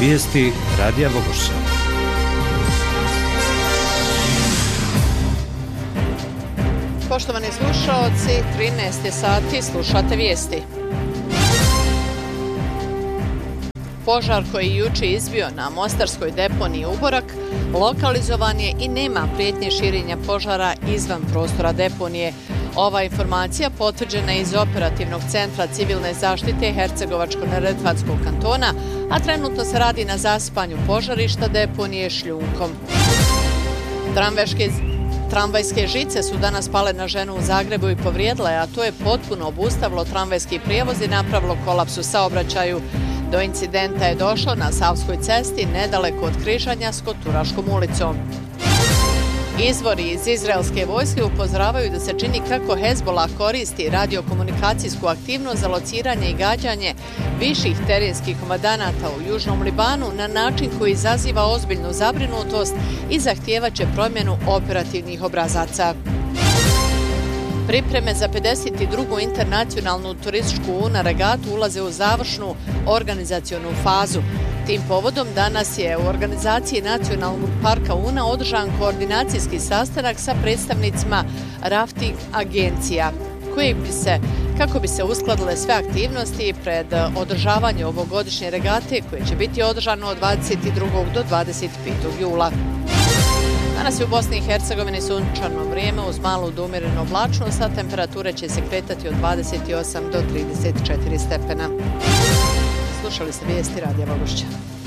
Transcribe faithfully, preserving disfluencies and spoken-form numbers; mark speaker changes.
Speaker 1: Vijesti Radija Bogošća.
Speaker 2: Poštovani slušaoci, trinaest je sati, slušate vijesti. Požar koji je juče izbio na mostarskoj deponiji Uborak lokalizovan je i nema prijetnje širenja požara izvan prostora deponije. Ova informacija potvrđena je iz Operativnog centra civilne zaštite Hercegovačko-neretvanskog kantona, a trenutno se radi na zasipanju požarišta deponije šljunkom. Tramvajske, tramvajske žice su danas pale na ženu u Zagrebu i povrijedile, a to je potpuno obustavilo tramvajski prijevoz i napravilo kolaps u saobraćaju. Do incidenta je došlo na Savskoj cesti, nedaleko od križanja s Koturaškom ulicom. Izvori iz izraelske vojske upozoravaju da se čini kako Hezbollah koristi radiokomunikacijsku aktivnost za lociranje i gađanje viših terenskih komandanata u Južnom Libanu na način koji izaziva ozbiljnu zabrinutost i zahtijevaće promjenu operativnih obrazaca. Pripreme za pedeset drugu internacionalnu turističku Una regatu ulaze u završnu organizacionu fazu. Tim povodom danas je u organizaciji Nacionalnog parka Una održan koordinacijski sastanak sa predstavnicima rafting agencija, koji bi se, kako bi se uskladile sve aktivnosti pred održavanje ovogodišnje regate koje će biti održano od dvadeset drugog do dvadeset petog jula. Danas je u Bosni i Hercegovini sunčano vrijeme uz malu do umjerenu oblačnost, a temperature će se kretati od dvadeset osam do trideset četiri stepena. Slušali ste vijesti Radija Bogošća.